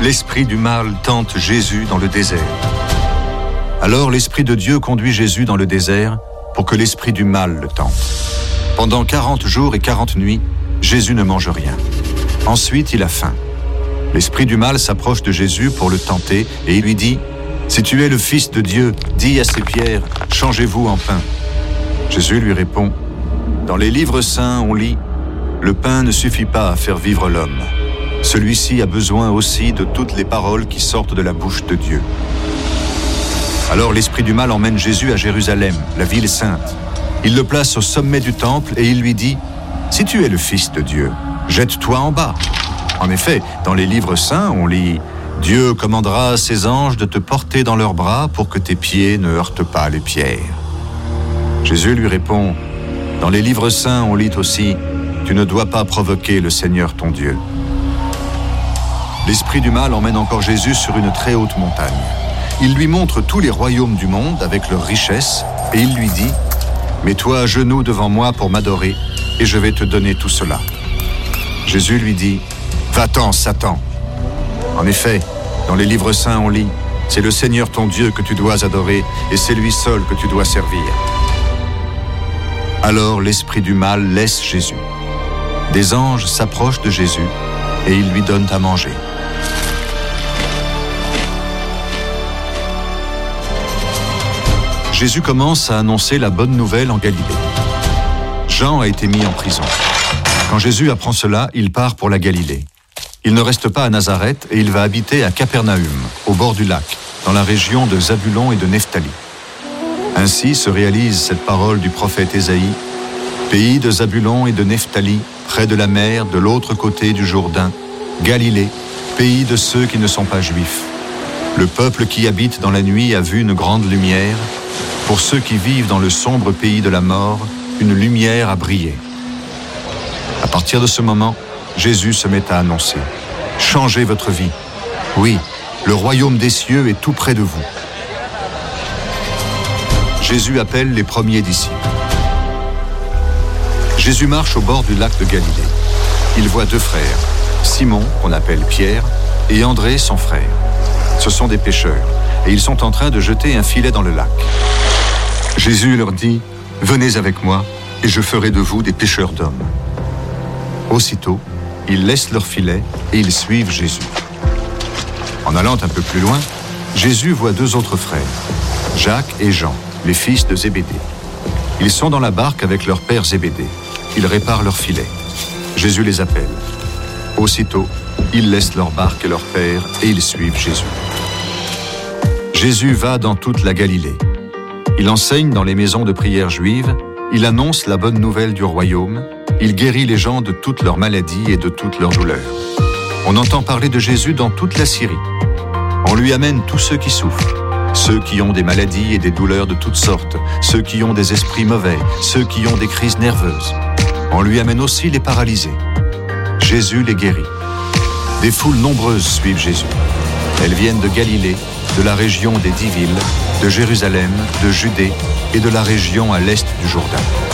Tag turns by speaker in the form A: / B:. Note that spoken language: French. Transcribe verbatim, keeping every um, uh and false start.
A: l'esprit du mal tente Jésus dans le désert. Alors l'Esprit de Dieu conduit Jésus dans le désert pour que l'esprit du mal le tente. Pendant quarante jours et quarante nuits, Jésus ne mange rien. Ensuite, il a faim. L'esprit du mal s'approche de Jésus pour le tenter et il lui dit « Si tu es le Fils de Dieu, dis à ces pierres, changez-vous en pain. » Jésus lui répond « Dans les livres saints, on lit « Le pain ne suffit pas à faire vivre l'homme. Celui-ci a besoin aussi de toutes les paroles qui sortent de la bouche de Dieu. » Alors l'esprit du mal emmène Jésus à Jérusalem, la ville sainte. Il le place au sommet du temple et il lui dit « Si tu es le Fils de Dieu, jette-toi en bas. » En effet, dans les livres saints, on lit « Dieu commandera à ses anges de te porter dans leurs bras pour que tes pieds ne heurtent pas les pierres. » Jésus lui répond « Dans les livres saints, on lit aussi « Tu ne dois pas provoquer le Seigneur ton Dieu. » L'esprit du mal emmène encore Jésus sur une très haute montagne. Il lui montre tous les royaumes du monde avec leurs richesses et il lui dit « Mets-toi à genoux devant moi pour m'adorer et je vais te donner tout cela. » Jésus lui dit « Va-t'en, Satan. » En effet, dans les livres saints on lit « C'est le Seigneur ton Dieu que tu dois adorer et c'est lui seul que tu dois servir. » Alors l'esprit du mal laisse Jésus. Des anges s'approchent de Jésus et ils lui donnent à manger. Jésus commence à annoncer la bonne nouvelle en Galilée. Jean a été mis en prison. Quand Jésus apprend cela, il part pour la Galilée. Il ne reste pas à Nazareth et il va habiter à Capernaum, au bord du lac, dans la région de Zabulon et de Nephtali. Ainsi se réalise cette parole du prophète Ésaïe, « Pays de Zabulon et de Nephtali, près de la mer, de l'autre côté du Jourdain, Galilée, pays de ceux qui ne sont pas juifs. Le peuple qui habite dans la nuit a vu une grande lumière. Pour ceux qui vivent dans le sombre pays de la mort, une lumière a brillé. » À partir de ce moment, Jésus se met à annoncer « Changez votre vie. Oui, le royaume des cieux est tout près de vous. » Jésus appelle les premiers disciples. Jésus marche au bord du lac de Galilée. Il voit deux frères, Simon, qu'on appelle Pierre, et André, son frère. Ce sont des pêcheurs, et ils sont en train de jeter un filet dans le lac. Jésus leur dit « Venez avec moi, et je ferai de vous des pêcheurs d'hommes. » Aussitôt, ils laissent leur filet et ils suivent Jésus. En allant un peu plus loin, Jésus voit deux autres frères, Jacques et Jean, les fils de Zébédée. Ils sont dans la barque avec leur père Zébédée. Ils réparent leur filet. Jésus les appelle. Aussitôt, ils laissent leur barque et leur père et ils suivent Jésus. Jésus va dans toute la Galilée. Il enseigne dans les maisons de prière juives, il annonce la bonne nouvelle du royaume, il guérit les gens de toutes leurs maladies et de toutes leurs douleurs. On entend parler de Jésus dans toute la Syrie. On lui amène tous ceux qui souffrent, ceux qui ont des maladies et des douleurs de toutes sortes, ceux qui ont des esprits mauvais, ceux qui ont des crises nerveuses. On lui amène aussi les paralysés. Jésus les guérit. Des foules nombreuses suivent Jésus. Elles viennent de Galilée, de la région des dix villes, de Jérusalem, de Judée et de la région à l'est du Jourdain.